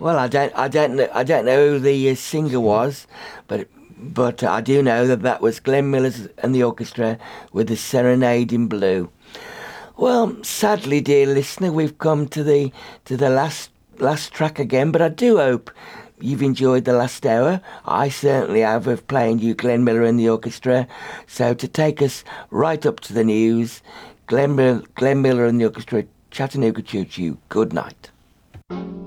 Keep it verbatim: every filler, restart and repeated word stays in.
Well, I don't, I don't know, I don't know who the uh, singer was, but but I do know that that was Glenn Miller's and the orchestra with the Serenade in Blue. Well, sadly, dear listener, we've come to the to the last last track again, but I do hope you've enjoyed the last hour. I certainly have of playing you Glenn Miller and the orchestra. So to take us right up to the news, Glenn, Mil- Glenn Miller and the orchestra, Chattanooga Choo Choo. Good night.